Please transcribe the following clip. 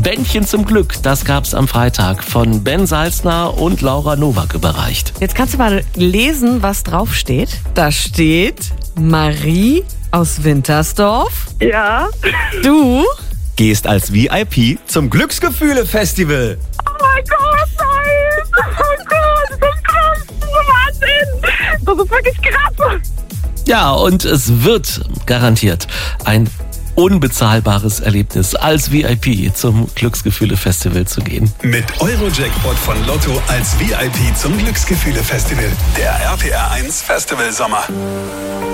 Bändchen zum Glück, das gab's am Freitag von Ben Salzner und Laura Nowak überreicht. Jetzt kannst du mal lesen, was draufsteht. Da steht Marie aus Wintersdorf. Ja. Du Gehst als VIP zum Glücksgefühle-Festival. Oh mein Gott, nein. Oh Gott, das ist krass. Wahnsinn. Das ist wirklich krass. Ja, und es wird garantiert ein unbezahlbares Erlebnis, als VIP zum Glücksgefühle-Festival zu gehen. Mit Eurojackpot von Lotto als VIP zum Glücksgefühle-Festival. Der RPR 1 Festival Sommer.